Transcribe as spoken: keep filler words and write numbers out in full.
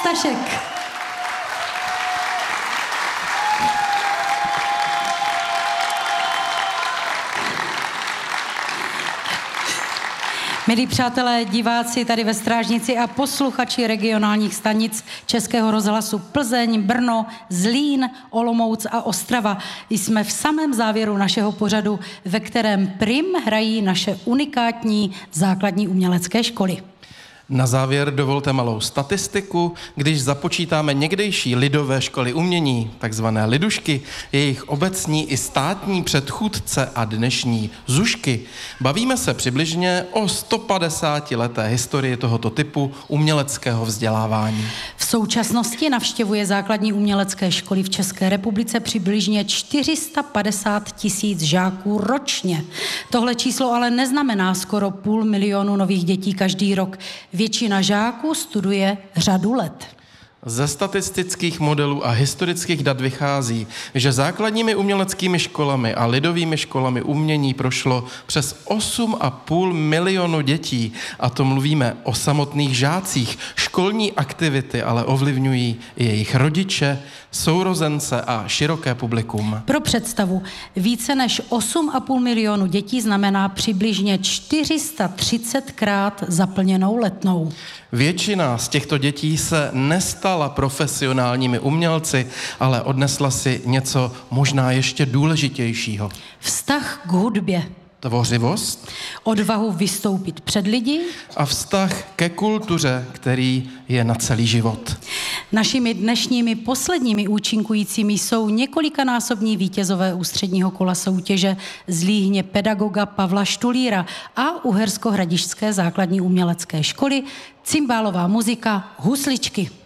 Stašek. Milí přátelé, diváci tady ve Strážnici a posluchači regionálních stanic Českého rozhlasu Plzeň, Brno, Zlín, Olomouc a Ostrava, jsme v samém závěru našeho pořadu, ve kterém prim hrají naše unikátní základní umělecké školy. Na závěr dovolte malou statistiku. Když započítáme někdejší lidové školy umění, takzvané lidušky, jejich obecní i státní předchůdce a dnešní zušky, bavíme se přibližně o sto padesáti leté historii tohoto typu uměleckého vzdělávání. V současnosti navštěvuje základní umělecké školy v České republice přibližně čtyři sta padesát tisíc žáků ročně. Tohle číslo ale neznamená skoro půl milionu nových dětí každý rok. Většina žáků studuje řadu let. Ze statistických modelů a historických dat vychází, že základními uměleckými školami a lidovými školami umění prošlo přes osm a půl milionu dětí. A to mluvíme o samotných žácích. Školní aktivity ale ovlivňují i jejich rodiče, sourozence a široké publikum. Pro představu, více než osm a půl milionu dětí znamená přibližně čtyři sta třicet krát zaplněnou letnou. Většina z těchto dětí se nestala profesionálními umělci, ale odnesla si něco možná ještě důležitějšího. Vztah k hudbě. Tvořivost. Odvahu vystoupit před lidi. A vztah ke kultuře, který je na celý život. Našimi dnešními posledními účinkujícími jsou několikanásobní vítězové ústředního kola soutěže z Líhně pedagoga Pavla Štulíra a Uherskohradišťské základní umělecké školy, cimbálová muzika, husličky.